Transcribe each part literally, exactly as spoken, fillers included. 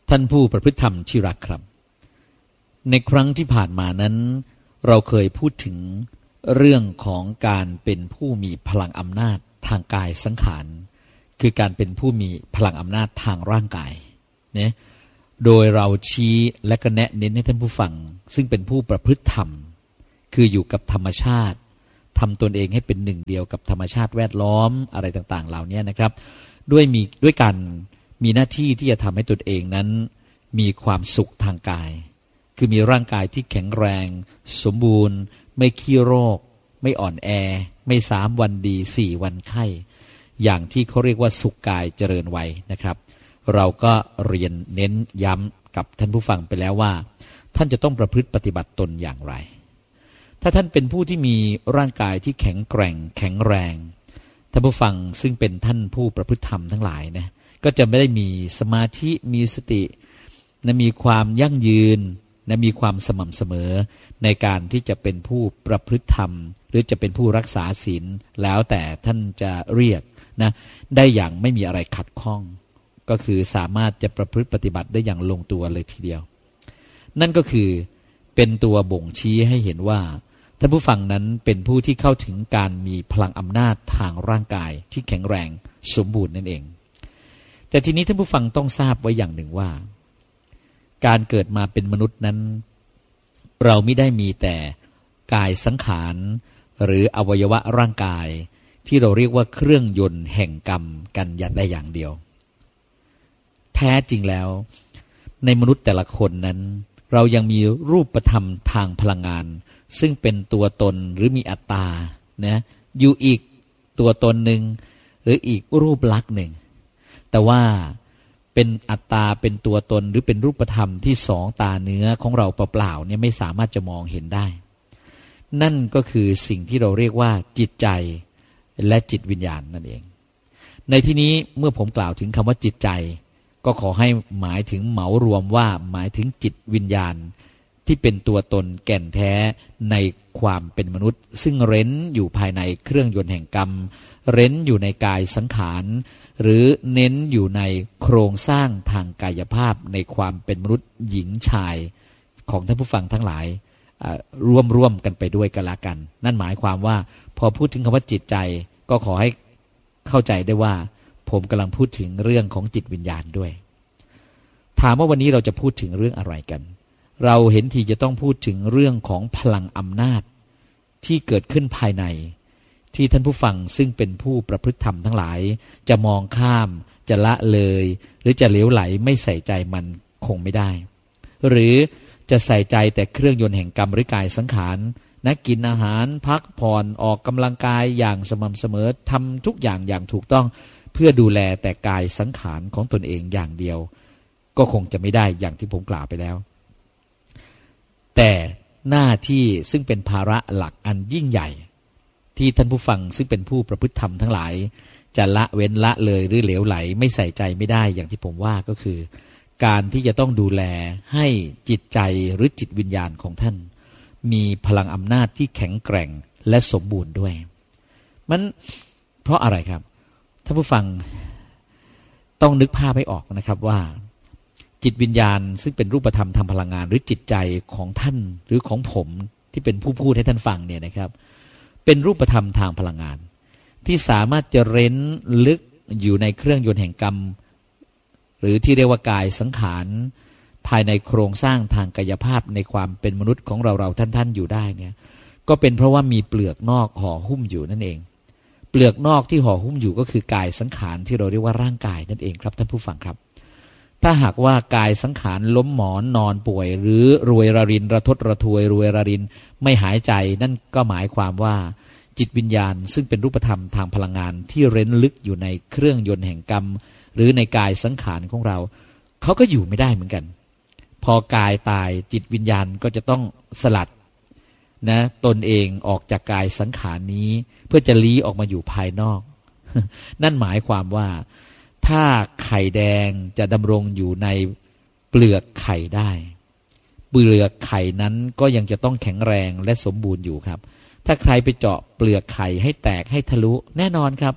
ท่านผู้ประพฤติธรรมที่รักครับในครั้งที่ผ่านมานั้นเราเคยพูดถึงเรื่องของการเป็นผู้มีพลังอำนาจทางกายสังขารคือการเป็นผู้มีพลังอำนาจทางร่างกายเนี่ยโดยเราชี้และก็แนะเน้นให้ท่านผู้ฟังซึ่งเป็นผู้ประพฤติธรรมคืออยู่กับธรรมชาติทำตนเองให้เป็นหนึ่งเดียวกับธรรมชาติแวดล้อมอะไรต่างๆเหล่านี้นะครับด้วยมีด้วยการมีหน้าที่ที่จะทำให้ตนเองนั้นมีความสุขทางกายคือมีร่างกายที่แข็งแรงสมบูรณ์ไม่ขี้โรคไม่อ่อนแอไม่สามวันดีสี่วันไข้อย่างที่เขาเรียกว่าสุขกายเจริญวัยนะครับเราก็เรียนเน้นย้ำกับท่านผู้ฟังไปแล้วว่าท่านจะต้องประพฤติปฏิบัติตนอย่างไรถ้าท่านเป็นผู้ที่มีร่างกายที่แข็งแกร่งแข็งแรงท่านผู้ฟังซึ่งเป็นท่านผู้ประพฤติธรรมทั้งหลายนะก็จะไม่ได้มีสมาธิมีสตินะมีความยั่งยืนนะมีความสม่ำเสมอในการที่จะเป็นผู้ประพฤติธรรมหรือจะเป็นผู้รักษาศีลแล้วแต่ท่านจะเรียกนะได้อย่างไม่มีอะไรขัดข้องก็คือสามารถจะประพฤติปฏิบัติได้อย่างลงตัวเลยทีเดียวนั่นก็คือเป็นตัวบ่งชี้ให้เห็นว่าท่านผู้ฟังนั้นเป็นผู้ที่เข้าถึงการมีพลังอำนาจทางร่างกายที่แข็งแรงสมบูรณ์นั่นเองแต่ทีนี้ท่านผู้ฟังต้องทราบไว้อย่างหนึ่งว่าการเกิดมาเป็นมนุษย์นั้นเราไม่ได้มีแต่กายสังขารหรืออวัยวะร่างกายที่เราเรียกว่าเครื่องยนต์แห่งกรรมกันอย่างใดอย่างเดียวแท้จริงแล้วในมนุษย์แต่ละคนนั้นเรายังมีรูปธรรมทางพลังงานซึ่งเป็นตัวตนหรือมีอัตตานะอยู่อีกตัวตนหนึ่งหรืออีกรูปลักษณ์หนึ่งแต่ว่าเป็นอัตตาเป็นตัวตนหรือเป็นรูปธรรมที่สองตาเนื้อของเราเปล่าๆเนี่ยไม่สามารถจะมองเห็นได้นั่นก็คือสิ่งที่เราเรียกว่าจิตใจและจิตวิญญาณนั่นเองในที่นี้เมื่อผมกล่าวถึงคำว่าจิตใจก็ขอให้หมายถึงเหมารวมว่าหมายถึงจิตวิญญาณที่เป็นตัวตนแก่นแท้ในความเป็นมนุษย์ซึ่งเร้นอยู่ภายในเครื่องยนต์แห่งกรรมเร้นอยู่ในกายสังขารหรือเน้นอยู่ในโครงสร้างทางกายภาพในความเป็นมนุษย์หญิงชายของท่านผู้ฟังทั้งหลายร่วมร่วมกันไปด้วยกันละกันนั่นหมายความว่าพอพูดถึงคำว่าจิตใจก็ขอให้เข้าใจได้ว่าผมกำลังพูดถึงเรื่องของจิตวิญญาณด้วยถามว่าวันนี้เราจะพูดถึงเรื่องอะไรกันเราเห็นทีจะต้องพูดถึงเรื่องของพลังอำนาจที่เกิดขึ้นภายในที่ท่านผู้ฟังซึ่งเป็นผู้ประพฤติธรรมทั้งหลายจะมองข้ามจะละเลยหรือจะเหลวไหลไม่ใส่ใจมันคงไม่ได้หรือจะใส่ใจแต่เครื่องยนต์แห่งกรรมหรือกายสังขารนะกินอาหารพักผ่อนออกกำลังกายอย่างสม่ำเสมอทำทุกอย่างอย่างถูกต้องเพื่อดูแลแต่กายสังขารของตนเองอย่างเดียวก็คงจะไม่ได้อย่างที่ผมกล่าวไปแล้วแต่หน้าที่ซึ่งเป็นภาระหลักอันยิ่งใหญ่ที่ท่านผู้ฟังซึ่งเป็นผู้ประพฤติธรรมทั้งหลายจะละเว้นละเลยหรือเหลวไหลไม่ใส่ใจไม่ได้อย่างที่ผมว่าก็คือการที่จะต้องดูแลให้จิตใจหรือจิตวิญญาณของท่านมีพลังอำนาจที่แข็งแกร่งและสมบูรณ์ด้วยมันเพราะอะไรครับท่านผู้ฟังต้องนึกภาพให้ออกนะครับว่าจิตวิญญาณซึ่งเป็นรูปธรรมทางพลังงานหรือจิตใจของท่านหรือของผมที่เป็นผู้พูดให้ท่านฟังเนี่ยนะครับเป็นรูปธรรมทางพลังงานที่สามารถจะเร้นลึกอยู่ในเครื่องยนต์แห่งกรรมหรือที่เรียกว่ากายสังขารภายในโครงสร้างทางกายภาพในความเป็นมนุษย์ของเราเราท่านๆอยู่ได้เนี่ยก็เป็นเพราะว่ามีเปลือกนอกห่อหุ้มอยู่นั่นเองเปลือกนอกที่ห่อหุ้มอยู่ก็คือกายสังขารที่เราเรียกว่าร่างกายนั่นเองครับท่านผู้ฟังครับถ้าหากว่ากายสังขารล้มหมอนนอนป่วยหรือรวยระรินระทดระทวยรวยระรินไม่หายใจนั่นก็หมายความว่าจิตวิญญาณซึ่งเป็นรูปธรรมทางพลังงานที่เร้นลึกอยู่ในเครื่องยนต์แห่งกรรมหรือในกายสังขารของเราเขาก็อยู่ไม่ได้เหมือนกันพอกายตายจิตวิญญาณก็จะต้องสลัดนะตนเองออกจากกายสังขารนี้เพื่อจะลี้ออกมาอยู่ภายนอก นั่นหมายความว่าถ้าไข่แดงจะดำรงอยู่ในเปลือกไข่ได้เปลือกไข่นั้นก็ยังจะต้องแข็งแรงและสมบูรณ์อยู่ครับถ้าใครไปเจาะเปลือกไข่ให้แตกให้ทะลุแน่นอนครับ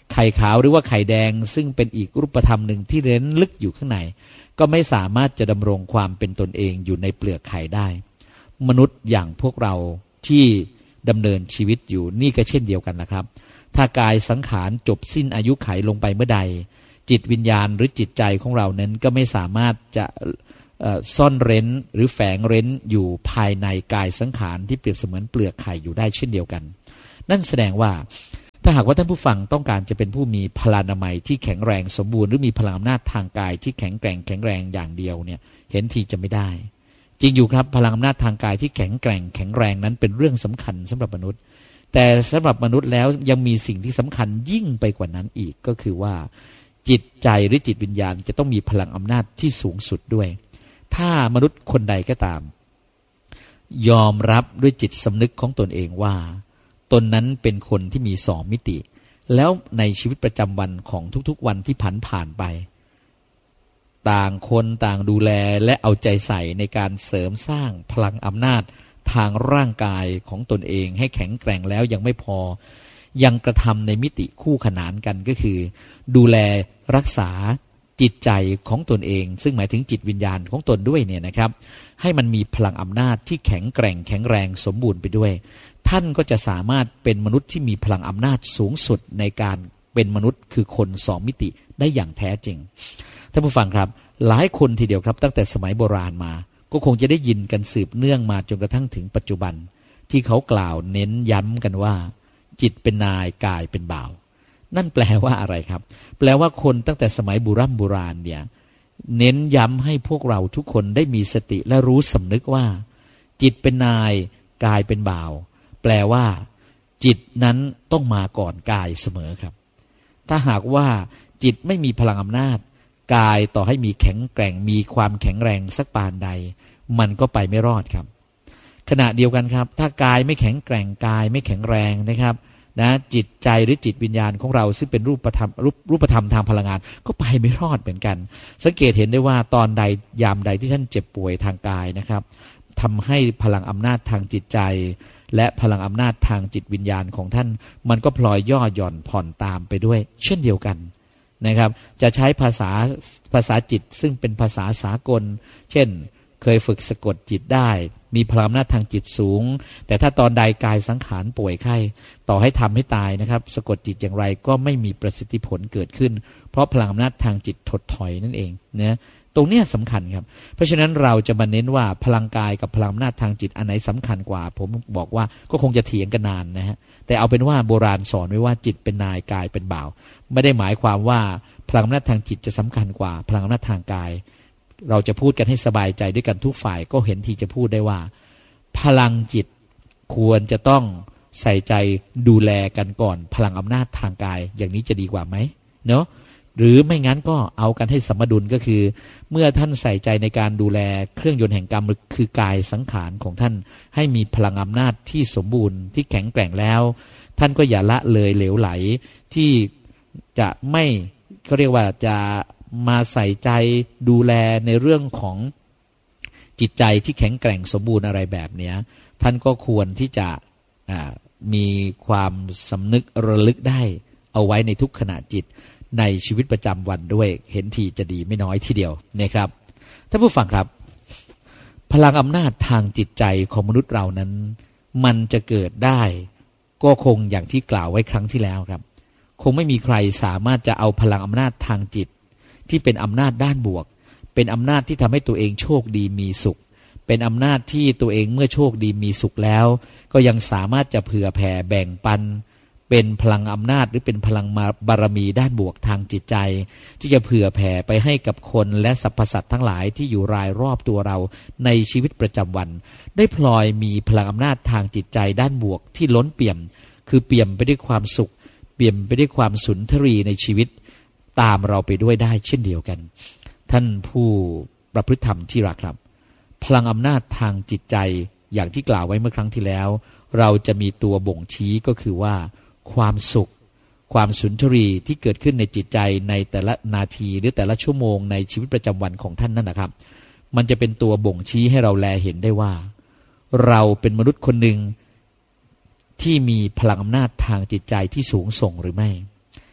ไข่ขาวหรือว่าไข่แดงซึ่งเป็นอีกรูปธรรมหนึ่งที่เร้นลึกอยู่ข้างในก็ไม่สามารถจะดำรงความเป็นตนเองอยู่ในเปลือกไข่ได้มนุษย์อย่างพวกเราที่ดำเนินชีวิตอยู่นี่ก็เช่นเดียวกันนะครับถ้ากายสังขารจบสิ้นอายุไขลงไปเมื่อใดจิตวิญญาณหรือจิตใจของเรานั้นก็ไม่สามารถจะซ่อนเร้นหรือแฝงเร้นอยู่ภายในกายสังขารที่เปรียบเสมือนเปลือกไข่อยู่ได้เช่นเดียวกันนั่นแสดงว่าถ้าหากว่าท่านผู้ฟังต้องการจะเป็นผู้มีพลานามัยที่แข็งแรงสมบูรณ์หรือมีพลังอำนาจทางกายที่แข็งแกร่งแข็งแรงอย่างเดียวเนี่ยเห็นทีจะไม่ได้จริงอยู่ครับพลังอำนาจทางกายที่แข็งแกร่งแข็งแรงนั้นเป็นเรื่องสำคัญสำหรับมนุษย์แต่สำหรับมนุษย์แล้วยังมีสิ่งที่สำคัญยิ่งไปกว่านั้นอีกก็คือว่าจิตใจหรือจิตวิญญาณจะต้องมีพลังอำนาจที่สูงสุดด้วยถ้ามนุษย์คนใดก็ตามยอมรับด้วยจิตสำนึกของตนเองว่าตนนั้นเป็นคนที่มีสองมิติแล้วในชีวิตประจำวันของทุกๆวันที่ผ่านผ่านไปต่างคนต่างดูแลและเอาใจใส่ในการเสริมสร้างพลังอำนาจทางร่างกายของตนเองให้แข็งแกร่งแล้วยังไม่พอยังกระทำในมิติคู่ขนานกันก็คือดูแลรักษาจิตใจของตนเองซึ่งหมายถึงจิตวิญญาณของตนด้วยเนี่ยนะครับให้มันมีพลังอำนาจที่แข็งแกร่งแข็งแรงสมบูรณ์ไปด้วยท่านก็จะสามารถเป็นมนุษย์ที่มีพลังอำนาจสูงสุดในการเป็นมนุษย์คือคนสองมิติได้อย่างแท้จริงท่านผู้ฟังครับหลายคนทีเดียวครับตั้งแต่สมัยโบราณมาก็คงจะได้ยินกันสืบเนื่องมาจนกระทั่งถึงปัจจุบันที่เขากล่าวเน้นย้ำกันว่าจิตเป็นนายกายเป็นบ่าวนั่นแปลว่าอะไรครับแปลว่าคนตั้งแต่สมัยโบราณโบราณเนี่ยเน้นย้ำให้พวกเราทุกคนได้มีสติและรู้สำนึกว่าจิตเป็นนายกายเป็นบ่าวแปลว่าจิตนั้นต้องมาก่อนกายเสมอครับถ้าหากว่าจิตไม่มีพลังอำนาจกายต่อให้มีแข็งแกร่งมีความแข็งแรงสักปานใดมันก็ไปไม่รอดครับขณะเดียวกันครับถ้ากายไม่แข็งแกร่งกายไม่แข็งแรงนะครับนะจิตใจหรือจิตวิญญาณของเราซึ่งเป็นรูปธรรมรูปรูปธรรมทางพลังงานก็ไปไม่รอดเหมือนกันสังเกตเห็นได้ว่าตอนใดยามใดที่ท่านเจ็บป่วยทางกายนะครับทำให้พลังอำนาจทางจิตใจและพลังอำนาจทางจิตวิญญาณของท่านมันก็พลอยย่อหย่อนผ่อนตามไปด้วยเช่นเดียวกันนะครับจะใช้ภาษาภาษาจิตซึ่งเป็นภาษาสากลเช่นเคยฝึกสะกดจิตได้มีพลังอำนาจทางจิตสูงแต่ถ้าตอนใดกายสังขารป่วยไข้ต่อให้ทำให้ตายนะครับสะกดจิตอย่างไรก็ไม่มีประสิทธิผลเกิดขึ้นเพราะพลังอำนาจทางจิตถดถอยนั่นเองนะตรงนี้สำคัญครับเพราะฉะนั้นเราจะมาเน้นว่าพลังกายกับพลังอำนาจทางจิตอันไหนสำคัญกว่าผมบอกว่าก็คงจะเถียงกันนานนะฮะแต่เอาเป็นว่าโบราณสอนไว้ว่าจิตเป็นนายกายเป็นบ่าวไม่ได้หมายความว่าพลังอำนาจทางจิตจะสำคัญกว่าพลังอำนาจทางกายเราจะพูดกันให้สบายใจด้วยกันทุกฝ่ายก็เห็นที่จะพูดได้ว่าพลังจิตควรจะต้องใส่ใจดูแลกันก่อนพลังอำนาจทางกายอย่างนี้จะดีกว่าไหมเนาะหรือไม่งั้นก็เอากันให้สมดุลก็คือเมื่อท่านใส่ใจในการดูแลเครื่องยนต์แห่งกรรมคือกายสังขารของท่านให้มีพลังอำนาจที่สมบูรณ์ที่แข็งแกร่งแล้วท่านก็อย่าละเลยเหลวไหลที่จะไม่เขาเรียกว่าจะมาใส่ใจดูแลในเรื่องของจิตใจที่แข็งแกร่งสมบูรณ์อะไรแบบนี้ท่านก็ควรที่จะมีความสำนึกระลึกได้เอาไว้ในทุกขณะจิตในชีวิตประจำวันด้วยเห็นทีจะดีไม่น้อยทีเดียวนะครับท่านผู้ฟังครับพลังอำนาจทางจิตใจของมนุษย์เรานั้นมันจะเกิดได้ก็คงอย่างที่กล่าวไว้ครั้งที่แล้วครับคงไม่มีใครสามารถจะเอาพลังอำนาจทางจิตที่เป็นอำนาจด้านบวกเป็นอำนาจที่ทำให้ตัวเองโชคดีมีสุขเป็นอำนาจที่ตัวเองเมื่อโชคดีมีสุขแล้วก็ยังสามารถจะเผื่อแผ่แบ่งปันเป็นพลังอำนาจหรือเป็นพลังบารมีด้านบวกทางจิตใจที่จะเผื่อแผ่ไปให้กับคนและสรรพสัตว์ทั้งหลายที่อยู่รายรอบตัวเราในชีวิตประจำวันได้พลอยมีพลังอำนาจทางจิตใจด้านบวกที่ล้นเปี่ยมคือเปี่ยมไปด้วยความสุขเปี่ยมไปด้วยความสุนทรีในชีวิตตามเราไปด้วยได้เช่นเดียวกันท่านผู้ประพฤติธรรมที่รักครับพลังอำนาจทางจิตใจอย่างที่กล่าวไว้เมื่อครั้งที่แล้วเราจะมีตัวบ่งชี้ก็คือว่าความสุขความสุนทรีที่เกิดขึ้นในจิตใจในแต่ละนาทีหรือแต่ละชั่วโมงในชีวิตประจำวันของท่านนั่นนะครับมันจะเป็นตัวบ่งชี้ให้เราแลเห็นได้ว่าเราเป็นมนุษย์คนหนึ่งที่มีพลังอำนาจทางจิตใจที่สูงส่งหรือไม่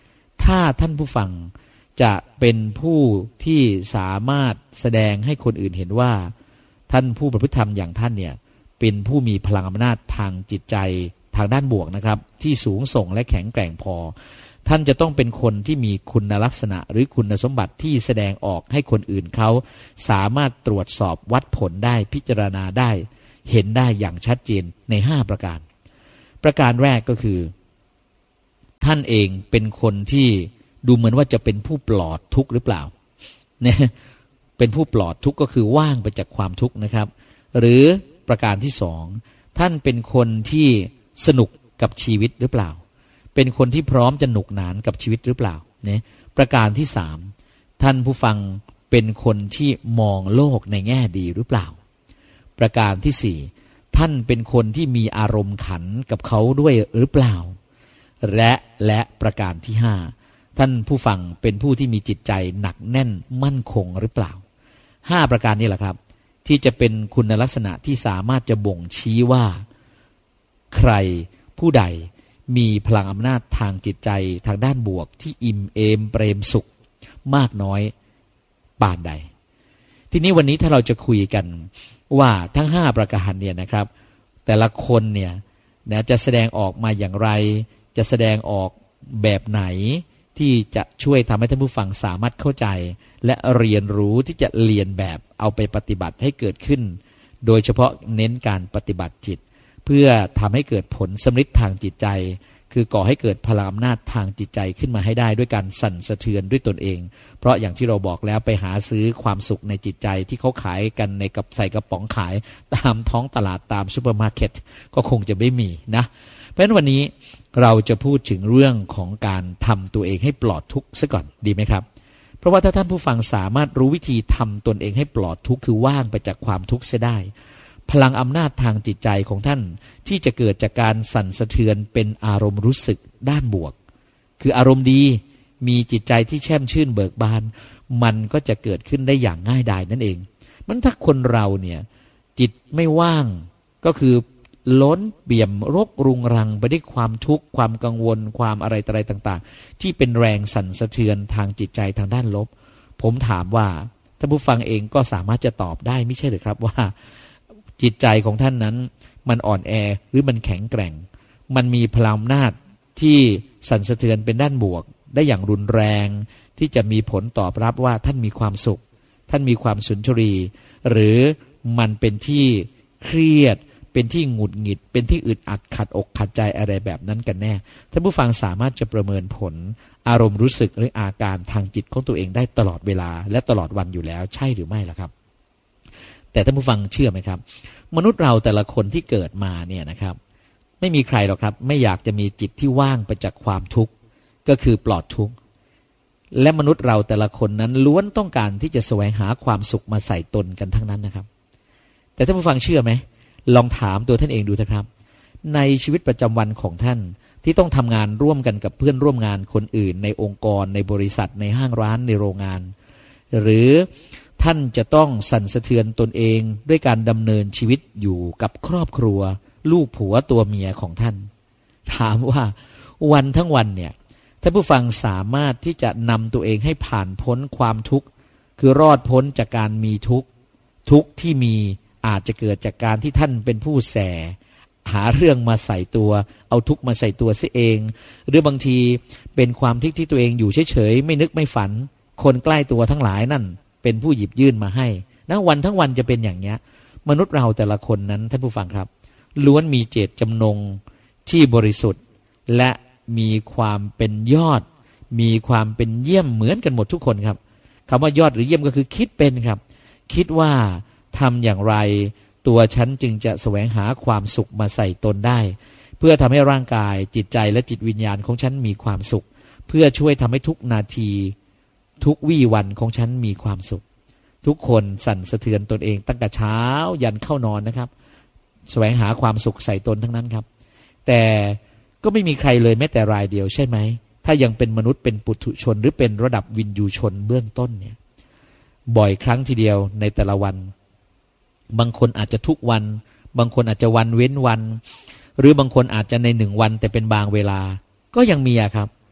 ถ้าท่านผู้ฟังจะเป็นผู้ที่สามารถแสดงให้คนอื่นเห็นว่าท่านผู้ประพฤติธรรมอย่างท่านเนี่ยเป็นผู้มีพลังอำนาจทางจิตใจทางด้านบวกนะครับที่สูงส่งและแข็งแกร่งพอท่านจะต้องเป็นคนที่มีคุณลักษณะหรือคุณสมบัติที่แสดงออกให้คนอื่นเขาสามารถตรวจสอบวัดผลได้พิจารณาได้เห็นได้อย่างชัดเจนในห้าประการประการแรกก็คือท่านเองเป็นคนที่ดูเหมือนว่าจะเป็นผู้ปลอดทุกข์หรือเปล่าเนี่ยเป็นผู้ปลอดทุกข์ก็คือว่างไปจากความทุกข์นะครับหรือประการที่สองท่านเป็นคนที่สนุกกับชีวิตหรือเปล่าเป็นคนที่พร้อมจะหนุกหนานกับชีวิตหรือเปล่าเนี่ยประการที่สามท่านผู้ฟังเป็นคนที่มองโลกในแง่ดีหรือเปล่าประการที่สี่ท่านเป็นคนที่มีอารมณ์ขันกับเขาด้วยหรือเปล่าและและประการที่ห้าท่านผู้ฟังเป็นผู้ที่มีจิตใจหนักแน่นมั่นคงหรือเปล่าห้าประการนี้แหละครับที่จะเป็นคุณลักษณะที่สามารถจะบ่งชี้ว่าใครผู้ใดมีพลังอำนาจทางจิตใจทางด้านบวกที่อิ่มเอมเปรมสุขมากน้อยปานใดทีนี้วันนี้ถ้าเราจะคุยกันว่าทั้งห้าประการเนี่ยนะครับแต่ละคนเนี่ยนะจะแสดงออกมาอย่างไรจะแสดงออกแบบไหนที่จะช่วยทำให้ท่านผู้ฟังสามารถเข้าใจและเรียนรู้ที่จะเรียนแบบเอาไปปฏิบัติให้เกิดขึ้นโดยเฉพาะเน้นการปฏิบัติจิตเพื่อทำให้เกิดผลสำฤทธิ์ทางจิตใจคือก่อให้เกิดพลังอำนาจทางจิตใจขึ้นมาให้ได้ด้วยการสั่นสะเทือนด้วยตนเองเพราะอย่างที่เราบอกแล้วไปหาซื้อความสุขในจิตใจที่เขาขายกันในกับใส่กระป๋องขายตามท้องตลาดตามซูเปอร์มาร์เก็ตก็คงจะไม่มีนะเพราะฉะนั้นวันนี้เราจะพูดถึงเรื่องของการทำตัวเองให้ปลอดทุกข์ซะก่อนดีไหมครับเพราะว่าถ้าท่านผู้ฟังสามารถรู้วิธีทำตนเองให้ปลอดทุกข์คือว่างไปจากความทุกข์เสียได้พลังอำนาจทางจิตใจของท่านที่จะเกิดจากการสั่นสะเทือนเป็นอารมณ์รู้สึกด้านบวกคืออารมณ์ดีมีจิตใจที่แช่มชื่นเบิกบานมันก็จะเกิดขึ้นได้อย่างง่ายดายนั่นเองมันถ้าคนเราเนี่ยจิตไม่ว่างก็คือล้นเปี่ยมรกรุงรังไปด้วยความทุกข์ความกังวลความอะไรอะไรต่างๆที่เป็นแรงสั่นสะเทือนทางจิตใจทางด้านลบผมถามว่าท่านผู้ฟังเองก็สามารถจะตอบได้ไม่ใช่หรือครับว่าจิตใจของท่านนั้นมันอ่อนแอหรือมันแข็งแกร่งมันมีพลังอำนาจที่สั่นสะเทือนเป็นด้านบวกได้อย่างรุนแรงที่จะมีผลตอบรับว่าท่านมีความสุขท่านมีความสุนทรีหรือมันเป็นที่เครียดเป็นที่หงุดหงิดเป็นที่อึดอัดขัดอกขัดใจอะไรแบบนั้นกันแน่ท่านผู้ฟังสามารถจะประเมินผลอารมณ์รู้สึกหรืออาการทางจิตของตัวเองได้ตลอดเวลาและตลอดวันอยู่แล้วใช่หรือไม่ล่ะครับแต่ท่านผู้ฟังเชื่อไหมครับมนุษย์เราแต่ละคนที่เกิดมาเนี่ยนะครับไม่มีใครหรอกครับไม่อยากจะมีจิตที่ว่างไปจากความทุกข์ก็คือปลอดทุกข์และมนุษย์เราแต่ละคนนั้นล้วนต้องการที่จะแสวงหาความสุขมาใส่ตนกันทั้งนั้นนะครับแต่ท่านผู้ฟังเชื่อไหมลองถามตัวท่านเองดูนะครับในชีวิตประจำวันของท่านที่ต้องทำงานร่วมกันกับเพื่อนร่วมงานคนอื่นในองค์กรในบริษัทในห้างร้านในโรงงานหรือท่านจะต้องสั่นสะเทือนตนเองด้วยการดำเนินชีวิตอยู่กับครอบครัวลูกผัวตัวเมียของท่านถามว่าวันทั้งวันเนี่ยท่านผู้ฟังสามารถที่จะนำตัวเองให้ผ่านพ้นความทุกข์คือรอดพ้นจากการมีทุกข์ทุกข์ที่มีอาจจะเกิดจากการที่ท่านเป็นผู้แสหาเรื่องมาใส่ตัวเอาทุกข์มาใส่ตัวเสียเองหรือบางทีเป็นความทุกข์ที่ตัวเองอยู่เฉยๆไม่นึกไม่ฝันคนใกล้ตัวทั้งหลายนั่นเป็นผู้หยิบยื่นมาให้นะวันทั้งวันจะเป็นอย่างเนี้ยมนุษย์เราแต่ละคนนั้นท่านผู้ฟังครับล้วนมีเจตจำนงที่บริสุทธิ์และมีความเป็นยอดมีความเป็นเยี่ยมเหมือนกันหมดทุกคนครับคำว่ายอดหรือเยี่ยมก็คือคิดเป็นครับคิดว่าทำอย่างไรตัวฉันจึงจะแสวงหาความสุขมาใส่ตนได้เพื่อทำให้ร่างกายจิตใจและจิตวิญญาณของฉันมีความสุขเพื่อช่วยทำให้ทุกนาทีทุกวี่วันของฉันมีความสุขทุกคนสั่นสะเทือนตนเองตั้งแต่เช้ายันเข้านอนนะครับแสวงหาความสุขใส่ตนทั้งนั้นครับแต่ก็ไม่มีใครเลยแม้แต่รายเดียวใช่ไหมถ้ายังเป็นมนุษย์เป็นปุถุชนหรือเป็นระดับวินยูชนเบื้องต้นเนี่ยบ่อยครั้งทีเดียวในแต่ละวันบางคนอาจจะทุกวันบางคนอาจจะวันเว้นวันหรือบางคนอาจจะในหนึ่งวันแต่เป็นบางเวลาก็ยังมีครับ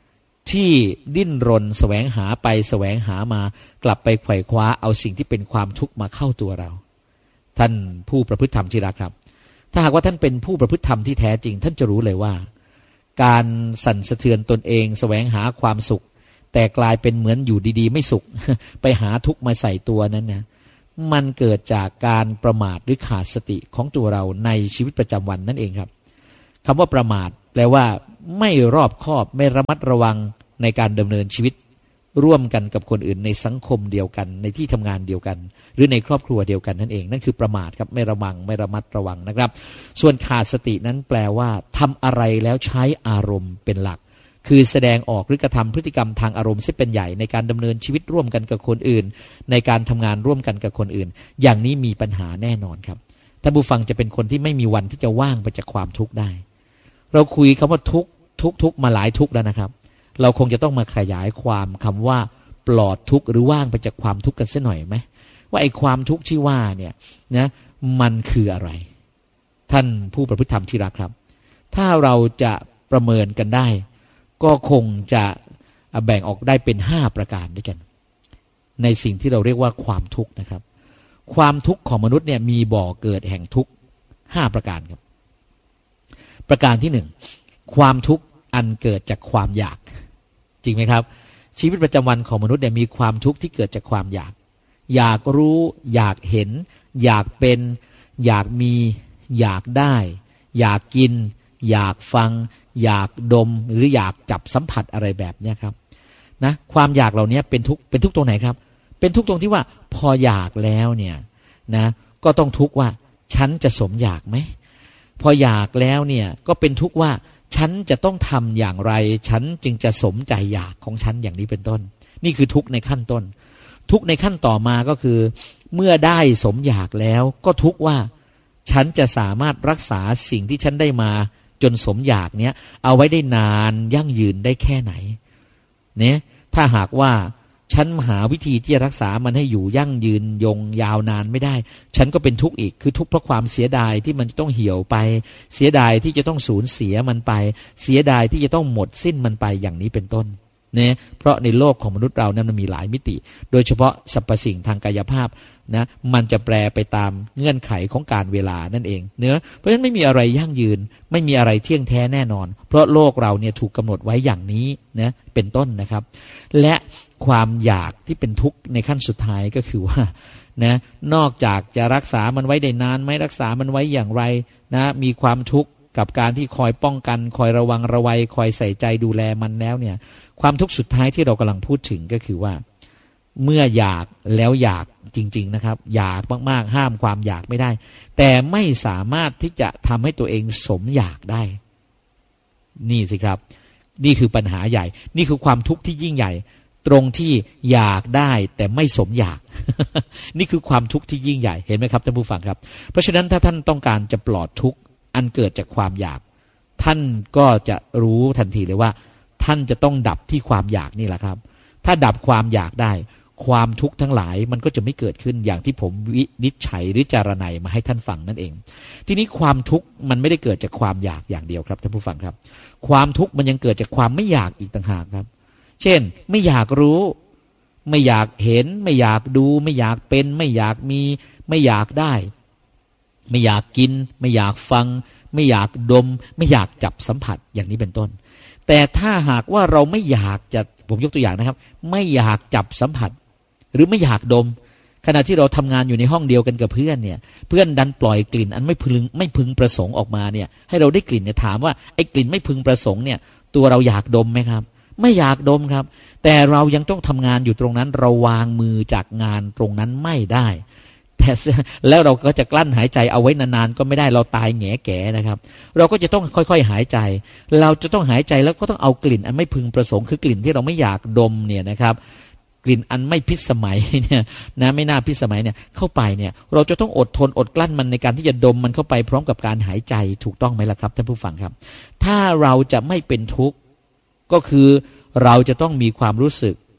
ที่ดิ้นรนแสวงหาไปแสวงหามากลับไปไขว่คว้าเอาสิ่งที่เป็นความทุกข์มาเข้าตัวเราท่านผู้ประพฤติธรรมที่รักครับถ้าหากว่าท่านเป็นผู้ประพฤติธรรมที่แท้จริงท่านจะรู้เลยว่าการสั่นสะเทือนตนเองแสวงหาความสุขแต่กลายเป็นเหมือนอยู่ดีๆไม่สุข ไปหาทุกข์มาใส่ตัวนั้นนะมันเกิดจากการประมาทหรือขาดสติของตัวเราในชีวิตประจำวันนั่นเองครับคำว่าประมาทแปลว่าไม่รอบคอบไม่ระมัดระวังในการดำเนินชีวิตร่วมกันกับคนอื่นในสังคมเดียวกันในที่ทำงานเดียวกันหรือในครอบครัวเดียวกันนั่นเองนั่นคือประมาทครับไม่ระวังไม่ระมัดระวังนะครับส่วนขาดสตินั้นแปลว่าทำอะไรแล้วใช้อารมณ์เป็นหลักคือแสดงออกหรือกระทำพฤติกรรมทางอารมณ์ซึ่งเป็นใหญ่ในการดำเนินชีวิตร่วมกันกับคนอื่นในการทำงานร่วมกันกับคนอื่นอย่างนี้มีปัญหาแน่นอนครับท่านผู้ฟังจะเป็นคนที่ไม่มีวันที่จะว่างไปจากความทุกข์ได้เราคุยคำว่าทุกข์ทุกข์ทุกข์มาหลายทุกข์แล้วนะครับเราคงจะต้องมาขยายความคำว่าปลอดทุกข์หรือว่างไปจากความทุกข์กันสักหน่อยไหมว่าไอ้ความทุกข์ที่ว่าเนี่ยนะมันคืออะไรท่านผู้ประพฤติธรรมที่รักครับถ้าเราจะประเมินกันได้ก็คงจะแบ่งออกได้เป็นห้าประการด้วยกันในสิ่งที่เราเรียกว่าความทุกข์นะครับความทุกข์ของมนุษย์เนี่ยมีบ่อเกิดแห่งทุกข์ห้าประการครับประการที่หนึ่งความทุกข์อันเกิดจากความอยากจริงไหมครับชีวิตประจำวันของมนุษย์เนี่ยมีความทุกข์ที่เกิดจากความอยากอยากรู้อยากเห็นอยากเป็นอยากมีอยากได้อยากกินอยากฟังอยากดมหรืออยากจับสัมผัสอะไรแบบนี้ครับนะความอยากเหล่านี้เป็นทุกข์เป็นทุกข์ตรงไหนครับเป็นทุกข์ตรงที่ว่าพออยากแล้วเนี่ยนะก็ต้องทุกข์ว่าฉันจะสมอยากไหมพออยากแล้วเนี่ยก็เป็นทุกข์ว่าฉันจะต้องทำอย่างไรฉันจึงจะสมใจอยากของฉันอย่างนี้เป็นต้นนี่คือทุกข์ในขั้นต้นทุกข์ในขั้นต่อมาก็คือเมื่อได้สมอยากแล้วก็ทุกข์ว่าฉันจะสามารถรักษาสิ่งที่ฉันได้มาจนสมอยากเนี้ยเอาไว้ได้นานยั่งยืนได้แค่ไหนเนี่ยถ้าหากว่าฉันหาวิธีที่จะรักษามันให้อยู่ยั่งยืนยงยาวนานไม่ได้ฉันก็เป็นทุกข์อีกคือทุกข์เพราะความเสียดายที่มันจะต้องเหี่ยวไปเสียดายที่จะต้องสูญเสียมันไปเสียดายที่จะต้องหมดสิ้นมันไปอย่างนี้เป็นต้นเนี่ยเพราะในโลกของมนุษย์เรานั้นมันมีหลายมิติโดยเฉพาะสรรพสิ่งทางกายภาพนะมันจะแปรไปตามเงื่อนไขของการเวลานั่นเองเนื้อเพราะฉะนั้นไม่มีอะไรยั่งยืนไม่มีอะไรเที่ยงแท้แน่นอนเพราะโลกเราเนี่ยถูกกำหนดไว้อย่างนี้นะเป็นต้นนะครับและความอยากที่เป็นทุกข์ในขั้นสุดท้ายก็คือว่านะนอกจากจะรักษามันไว้ได้นานไม่รักษามันไว้อย่างไรนะมีความทุกข์กับการที่คอยป้องกันคอยระวังระวัยคอยใส่ใจดูแลมันแล้วเนี่ยความทุกข์สุดท้ายที่เรากำลังพูดถึงก็คือว่าเมื่ออยากแล้วอยากจริงๆนะครับอยากมากๆห้ามความอยากไม่ได้แต่ไม่สามารถที่จะทำให้ตัวเองสมอยากได้นี่สิครับนี่คือปัญหาใหญ่นี่คือความทุกข์ที่ยิ่งใหญ่ตรงที่อยากได้แต่ไม่สมอยาก นี่คือความทุกข์ที่ยิ่งใหญ่เห็นไหมครับท่านผู้ฟังครับเพราะฉะนั้นถ้าท่านต้องการจะปลอดทุกข์อันเกิดจากความอยากท่านก็จะรู้ทันทีเลยว่าท่านจะต้องดับที่ความอยากนี่แหละครับถ้าดับความอยากได้ความทุกข์ทั้งหลายมันก็จะไม่เกิดขึ้นอย่างที่ผมวินิจฉัยหรือจารณัยมาให้ท่านฟังนั่นเองทีนี้ความทุกข์มันไม่ได้เกิดจากความอยากอย่างเดียวครับท่านผู้ฟังครับความทุกข์มันยังเกิดจากความไม่อยากอีกต่างหากครับเช่นไม่อยากรู้ไม่อยากเห็นไม่อยากดูไม่อยากเป็นไม่อยากมีไม่อยากได้ไม่อยากกินไม่อยากฟังไม่อยากดมไม่อยากจับสัมผัสอย่างนี้เป็นต้นแต่ถ้าหากว่าเราไม่อยากจะผมยกตัวอย่างนะครับไม่อยากจับสัมผัสหรือไม่อยากดมขณะที่เราทำงานอยู่ในห้องเดียวกันกับเพื่อนเนี่ยเพื่อนดันปล่อยกลิ่นอันไม่พึงไม่พึงประสงค์ออกมาเนี่ยให้เราได้กลิ่นเนี่ยถามว่าไอ้กลิ่นไม่พึงประสงค์เนี่ยตัวเราอยากดมไหมครับไม่อยากดมครับแต่เรายังต้องทำงานอยู่ตรงนั้นเราวางมือจากงานตรงนั้นไม่ได้แต่แล้วเราก็จะกลั้นหายใจเอาไว้นานๆก็ไม่ได้เราตายแง่แก่นะครับเราก็จะต้องค่อยๆหายใจเราจะต้องหายใจแล้วก็ต้องเอากลิ่นอันไม่พึงประสงค์คือกลิ่นที่เราไม่อยากดมเนี่ยนะครับกลิ่นอันไม่พิสมัยเนี่ยนะไม่น่าพิสมัยเนี่ยเข้าไปเนี่ยเราจะต้องอดทนอดกลั้นมันในการที่จะดมมันเข้าไปพร้อมกับการหายใจถูกต้องไหมล่ะครับท่านผู้ฟังครับถ้าเราจะไม่เป็นทุกข์ก็คือเราจะต้องมีความรู้สึก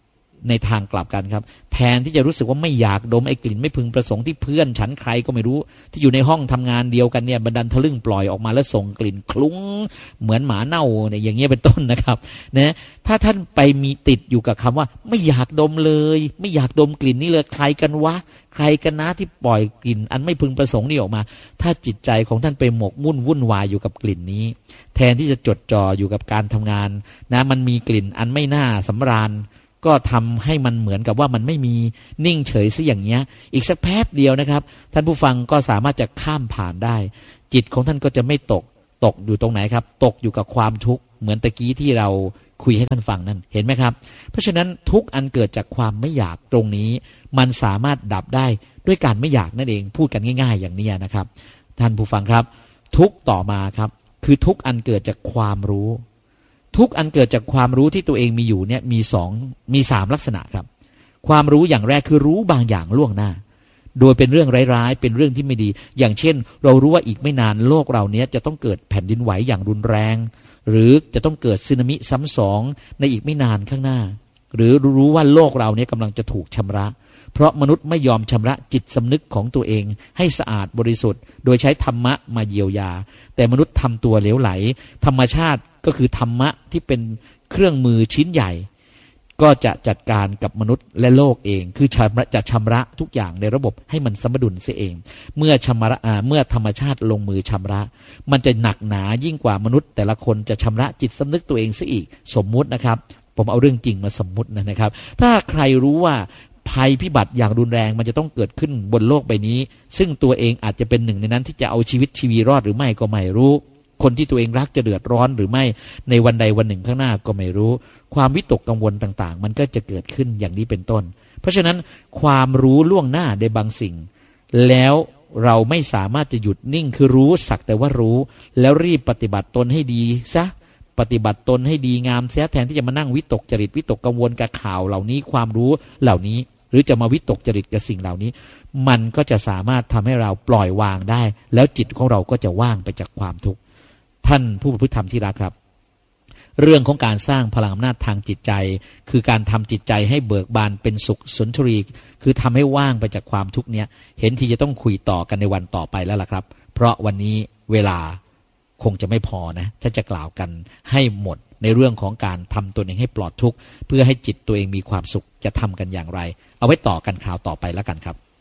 ในทางกลับกันครับแทนที่จะรู้สึกว่าไม่อยากดมไอ้กลิ่นไม่พึงประสงค์ที่เพื่อนฉันใครก็ไม่รู้ที่อยู่ในห้องทำงานเดียวกันเนี่ยบันดาลทะลึ่งปล่อยออกมาแล้วส่งกลิ่นคลุ้งเหมือนหมาเน่าเนี่ยอย่างเงี้ยเป็นต้นนะครับนะถ้าท่านไปมีติดอยู่กับคำว่าไม่อยากดมเลยไม่อยากดมกลิ่นนี่เลยใครกันวะใครกันนะที่ปล่อยกลิ่นอันไม่พึงประสงค์นี่ออกมาถ้าจิตใจของท่านไปหมกมุ่นวุ่นวายอยู่กับกลิ่นนี้แทนที่จะจดจ่ออยู่กับการทำงานนะมันมีกลิ่นอันไม่น่าสำราญก็ทำให้มันเหมือนกับว่ามันไม่มีนิ่งเฉยซะอย่างเงี้ยอีกสักแป๊บเดียวนะครับท่านผู้ฟังก็สามารถจะข้ามผ่านได้จิตของท่านก็จะไม่ตกตกอยู่ตรงไหนครับตกอยู่กับความทุกข์เหมือนตะกี้ที่เราคุยให้ท่านฟังนั่นเห็นไหมครับเพราะฉะนั้นทุกอันเกิดจากความไม่อยากตรงนี้มันสามารถดับได้ด้วยการไม่อยากนั่นเองพูดกันง่ายๆอย่างนี้นะครับท่านผู้ฟังครับทุกต่อมาครับคือทุกอันเกิดจากความรู้ทุกอันเกิดจากความรู้ที่ตัวเองมีอยู่เนี่ยมีสองมีสามลักษณะครับความรู้อย่างแรกคือรู้บางอย่างล่วงหน้าโดยเป็นเรื่องร้ายๆเป็นเรื่องที่ไม่ดีอย่างเช่นเรารู้ว่าอีกไม่นานโลกเราเนี้ยจะต้องเกิดแผ่นดินไหวอย่างรุนแรงหรือจะต้องเกิดสึนามิซ้ำสองในอีกไม่นานข้างหน้าหรือรู้ว่าโลกเราเนี้ยกำลังจะถูกชำระเพราะมนุษย์ไม่ยอมชำระจิตสำนึกของตัวเองให้สะอาดบริสุทธิ์โดยใช้ธรรมะมาเยียวยาแต่มนุษย์ทำตัวเหลวไหลธรรมชาติก็คือธรรมะที่เป็นเครื่องมือชิ้นใหญ่ก็จะจัดการกับมนุษย์และโลกเองคือจะชำระทุกอย่างในระบบให้มันสมดุลเสียเองเมื่อชำระเมื่อธรรมชาติลงมือชำระมันจะหนักหนายิ่งกว่ามนุษย์แต่ละคนจะชำระจิตสำนึกตัวเองเสียอีกสมมุตินะครับผมเอาเรื่องจริงมาสมมุตินะครับถ้าใครรู้ว่าภัยพิบัติอย่างรุนแรงมันจะต้องเกิดขึ้นบนโลกใบนี้ซึ่งตัวเองอาจจะเป็นหนึ่งในนั้นที่จะเอาชีวิตชีวีรอดหรือไม่ก็ไม่รู้คนที่ตัวเองรักจะเดือดร้อนหรือไม่ในวันใดวันหนึ่งข้างหน้าก็ไม่รู้ความวิตกกังวลต่างๆมันก็จะเกิดขึ้นอย่างนี้เป็นต้นเพราะฉะนั้นความรู้ล่วงหน้าในบางสิ่งแล้วเราไม่สามารถจะหยุดนิ่งคือรู้สักแต่ว่ารู้แล้วรีบปฏิบัติตนให้ดีซะปฏิบัติตนให้ดีงามเสียแทนที่จะมานั่งวิตกจริตวิตกกังวลกับข่าวเหล่านี้ความรู้เหล่านี้หรือจะมาวิตกจริตกับสิ่งเหล่านี้มันก็จะสามารถทำให้เราปล่อยวางได้แล้วจิตของเราก็จะว่างไปจากความทุกข์ท่านผู้ประพฤติธรรมที่รักครับเรื่องของการสร้างพลังอำนาจทางจิตใจคือการทำจิตใจให้เบิกบานเป็นสุขสุนทรีคือทำให้ว่างไปจากความทุกข์เนี้ยเห็นที่จะต้องคุยต่อกันในวันต่อไปแล้วล่ะครับเพราะวันนี้เวลาคงจะไม่พอนะถ้าจะกล่าวกันให้หมดในเรื่องของการทำตัวเองให้ปลอดทุกข์เพื่อให้จิตตัวเองมีความสุขจะทำกันอย่างไรเอาไว้ต่อกันคราวต่อไปแล้วกันครับ